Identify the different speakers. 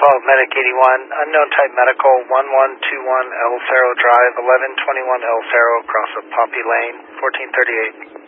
Speaker 1: Medic 81, unknown type medical, 1121 El Cerro Drive, 1121 El Cerro, across of Poppy Lane, 1438.